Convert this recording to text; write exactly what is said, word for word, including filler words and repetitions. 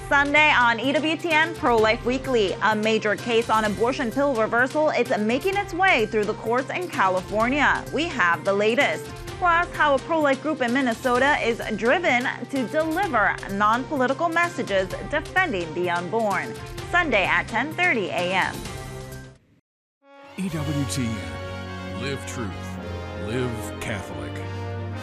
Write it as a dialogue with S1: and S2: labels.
S1: Sunday on E W T N Pro-Life Weekly. A major case on abortion pill reversal is making its way through the courts in California. We have the latest. Plus, how a pro-life group in Minnesota is driven to deliver non-political messages defending the unborn. Sunday at ten thirty a m
S2: E W T N. Live truth. Live Catholic.